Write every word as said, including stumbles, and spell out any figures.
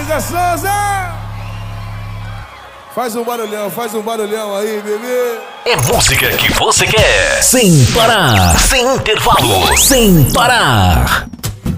Luca Souza! Faz um barulhão, faz um barulhão aí, bebê! É música que você quer. Sem parar, sem intervalo, sem parar.